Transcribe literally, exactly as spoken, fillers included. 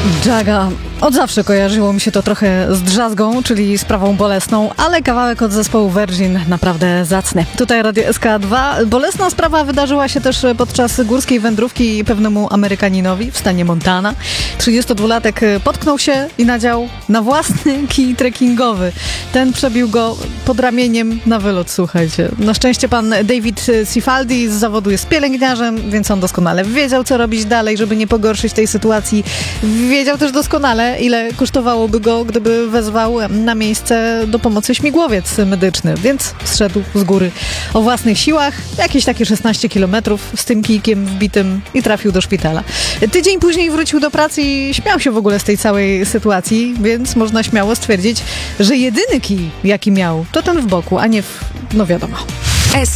Jaga. Od zawsze kojarzyło mi się to trochę z drzazgą, czyli sprawą bolesną, ale kawałek od zespołu Virgin naprawdę zacny. Tutaj Radio S K dwa. Bolesna sprawa wydarzyła się też podczas górskiej wędrówki pewnemu Amerykaninowi w stanie Montana. trzydziestodwulatek potknął się i nadział na własny kij trekkingowy. Ten przebił go pod ramieniem na wylot, słuchajcie. Na szczęście pan David Cifaldi z zawodu jest pielęgniarzem, więc on doskonale wiedział, co robić dalej, żeby nie pogorszyć tej sytuacji. Wiedział też doskonale, ile kosztowałoby go, gdyby wezwał na miejsce do pomocy śmigłowiec medyczny, więc zszedł z góry o własnych siłach, jakieś takie szesnaście kilometrów z tym kijkiem wbitym i trafił do szpitala. Tydzień później wrócił do pracy i śmiał się w ogóle z tej całej sytuacji, więc można śmiało stwierdzić, że jedyny kij, jaki miał, to ten w boku, a nie w, no wiadomo.